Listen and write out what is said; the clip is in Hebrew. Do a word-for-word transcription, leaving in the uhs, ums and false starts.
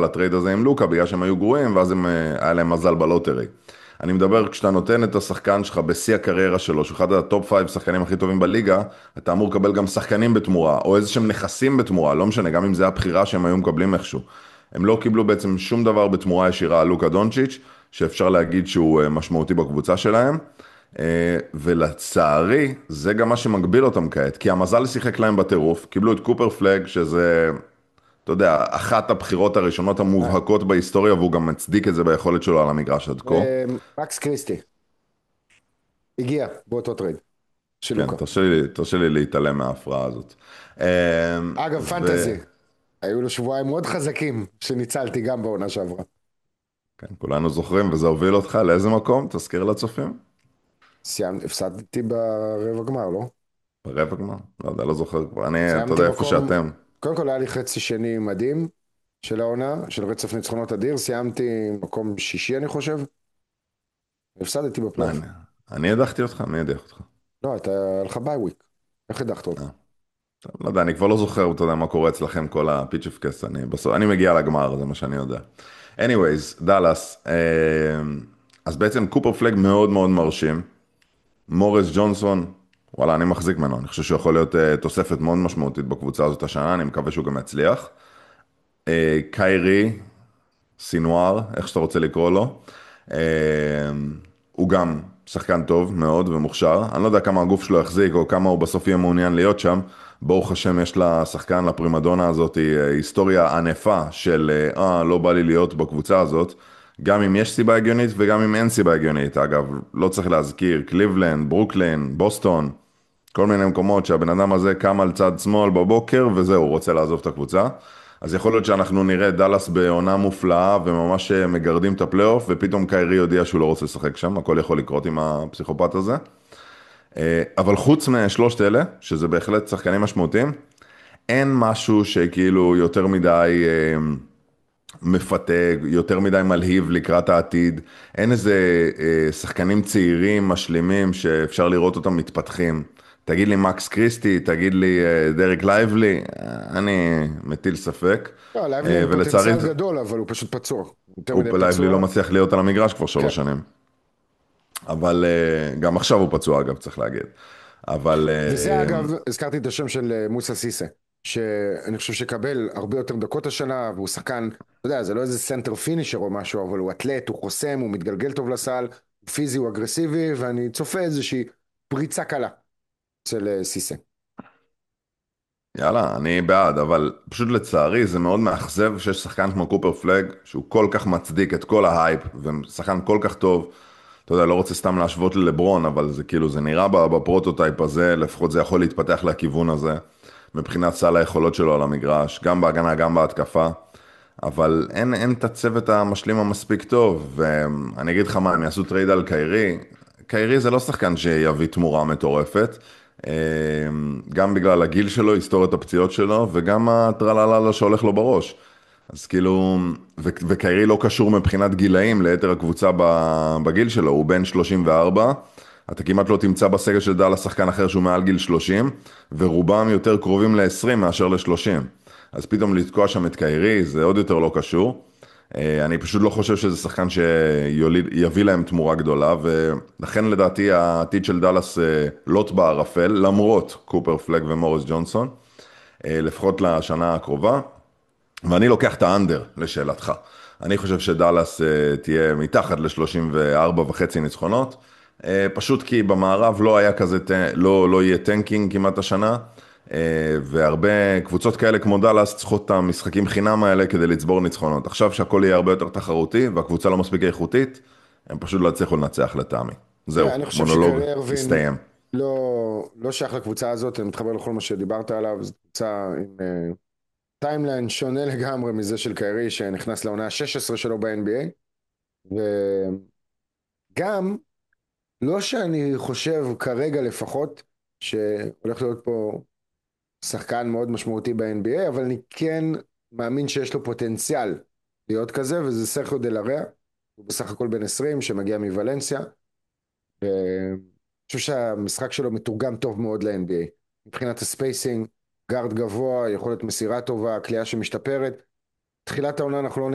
הטרייד הזה עם לוקה, בגלל שהם היו גרועים, ואז הם, אה, היה להם מזל בלוטרי. אני מדבר, כשאתה נותן את השחקן שלך בשיא הקריירה שלו, שהוא אחד הטופ פייב שחקנים הכי טובים בליגה, אתה אמור לקבל גם שחקנים בתמורה, או איזה שהם נכסים בתמורה, לא משנה, גם אם זה הבחירה שהם היו מקבלים איכשהו. הם לא קיבלו בעצם שום דבר בתמורה ישירה על לוקה דונצ'יץ', שאפשר להגיד שהוא אה, משמעותי בקבוצה שלהם. אה, ולצערי, זה גם מה שמגביל אותם כעת, כי המזל שיחק להם בטירוף, קיבלו את קופר פלג, שזה, אתה יודע, אחת הבחירות הראשונות המובהקות בהיסטוריה, והוא גם מצדיק את זה ביכולת שלו על המגרש עד כה. מקס קריסטי הגיע באותו טרייד של כן, לוקה. תרשה לי, תרשה לי להתעלם מההפרעה הזאת. אה, אגב, וכן, פנטזי, היו לו שבועיים מאוד חזקים שניצלתי גם בעונה שעברה. כולנו זוכרים, וזה הוביל אותך לאיזה מקום? תזכיר לצופים. סיימתי, הפסדתי ברבע גמר, לא? ברבע גמר? לא יודע, לא זוכר כבר. אני, אתה סיימתי יודע, איפה מקום, שאתם. קודם כל היה לי חצי שני מדהים של העונה, של רצף ניצחונות אדיר, סיימתי מקום שישי אני חושב, הפסדתי בפלייאוף. מעניין. אני הדחתי אותך? מי הדח אותך? לא, אתה, היה לך ביי וויק, איך הדחת אותי? אה, טוב, לא יודע, אני כבר לא זוכר, אתה יודע, מה קורה אצלכם, כל הפיץ' אוף קאסט. אני, בסוף, אני מגיע לגמר, זה מה שאני יודע. anyways, דאלאס. אה, אז בעצם קופר פלג מאוד מאוד מרשים. מוריס ג'ונסון, וואלה, אני מחזיק ממנו. אני חושב שהוא יכול להיות אה, תוספת מאוד משמעותית בקבוצה הזאת השנה, אני מקווה שהוא גם יצליח. אה, קיירי, סינואר, איך שאתה רוצה לקרוא לו. אה, הוא גם שחקן טוב מאוד ומוכשר. אני לא יודע כמה הגוף שלו יחזיק או כמה הוא בסוף יהיה מעוניין להיות שם. ברוך השם יש לשחקן, לפרימדונה הזאת, אה, היסטוריה ענפה של אה, לא בא לי להיות בקבוצה הזאת. גם אם יש סיבה הגיונית וגם אם אין סיבה הגיונית. אגב, לא צריך להזכיר, קליבלנד, ברוקלין, בוסטון, כל מיני מקומות שהבן אדם הזה קם על צד שמאל בבוקר וזהו, הוא רוצה לעזוב את הקבוצה. אז יכול להיות שאנחנו נראה דאלאס בעונה מופלאה וממש מגרדים את הפלייאוף, ופתאום קיירי יודיע שהוא לא רוצה לשחק שם, הכל יכול לקרות עם הפסיכופת הזה. אה, אבל חוץ משלושת אלה, שזה בהחלט שחקנים משמעותיים, אין משהו שכאילו יותר מדי אה, מפתה, יותר מדי מלהיב לקראת העתיד. אין איזה אה, שחקנים צעירים, משלימים, שאפשר לראות אותם מתפתחים. תגיד לי מקס קריסטי, תגיד לי אה, דרק לייבלי, אה, אני מטיל ספק. לא, אה, להבלין ולצערי, פוטנציאל גדול, אבל הוא פשוט פצוע, יותר מדי הוא לייבלי לא פצוע. מצליח להיות על המגרש כבר כן. שלוש שנים. אבל אה, גם עכשיו הוא פצוע אגב, צריך להגיד. אבל וזה אה, אגב, הזכרתי את השם של אה, מוסא סיסה, שאני חושב שקבל הרבה יותר דקות השנה, והוא שחקן, אתה יודע, זה לא איזה סנטר פינישר או משהו, אבל הוא אתלט, הוא חוסם, הוא מתגלגל טוב לסל, הוא פיזי, הוא אגרסיבי, ואני צופה איזושהי פריצה קלה אצל אה, סיסה. יאללה, אני בעד, אבל פשוט לצערי זה מאוד מאכזב שיש שחקן כמו קופר פלג, שהוא כל כך מצדיק את כל ההייפ, ושחקן כל כך טוב, אתה יודע, לא רוצה סתם להשוות ללברון, אבל זה כאילו, זה נראה בפרוטוטייפ הזה, לפחות זה יכול להתפתח לכיוון הזה, מבחינת סל היכולות שלו על המגרש, גם בהגנה, גם בהתקפה, אבל אין, אין את הצוות המשלים המספיק טוב, ואני אגיד לך מה, הם יעשו טרייד על קיירי, קיירי זה לא שחקן שיביא תמורה מטורפת, אה, גם בגלל הגיל שלו, היסטוריית הפציעות שלו, וגם הטרללה שהולך לו בראש. אז כאילו, ו- וקיירי לא קשור מבחינת גילאים ליתר הקבוצה ב- בגיל שלו, הוא בן שלושים וארבע, אתה כמעט לא תמצא בסגל של דאלאס שחקן אחר שהוא מעל גיל שלושים, ורובם יותר קרובים ל-עשרים מאשר ל-שלושים. אז פתאום לתקוע שם את קיירי, זה עוד יותר לא קשור. אה, אני פשוט לא חושב שזה שחקן שיביא להם תמורה גדולה, ולכן לדעתי העתיד של דאלאס אה, לוט בערפל, למרות קופר פלג ומוריס ג'ונסון, אה, לפחות לשנה הקרובה. ואני לוקח את האנדר לשאלתך. אני חושב שדאלאס אה, תהיה מתחת ל-שלושים וארבע וחצי ניצחונות, אה, פשוט כי במערב לא היה כזה, ט- לא, לא יהיה טנקינג כמעט השנה, אה, והרבה קבוצות כאלה כמו דאלאס צריכות את המשחקים חינם האלה כדי לצבור ניצחונות. עכשיו שהכל יהיה הרבה יותר תחרותי והקבוצה לא מספיק איכותית, הם פשוט לא יצליחו לנצח לטעמי. זהו, תראה, אני חושב מונולוג, שקיירי ארווין הסתיים. לא, לא שייך לקבוצה הזאת, אני מתחבר לכל מה שדיברת עליו, זו קבוצה עם אה, טיימליין שונה לגמרי מזה של קיירי, שנכנס לעונה ה-שש עשרה שלו ב-אן בי איי, וגם, לא שאני חושב כרגע לפחות, שהולך להיות פה שחקן מאוד משמעותי ב-אן בי איי, אבל אני כן מאמין שיש לו פוטנציאל להיות כזה, וזה סרחיו דלאריה, הוא בסך הכל בן עשרים שמגיע מוולנסיה, ואני חושב שהמשחק שלו מתורגם טוב מאוד ל-אן בי איי, מבחינת הספייסינג, גארד גבוה, יכולת מסירה טובה, קליעה שמשתפרת, תחילת העונה אנחנו לא